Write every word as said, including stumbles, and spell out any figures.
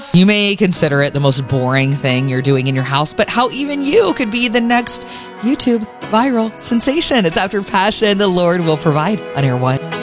You may consider it the most boring thing you're doing in your house, but how even you could be the next YouTube viral sensation. It's After Passion. The Lord will provide on Air One.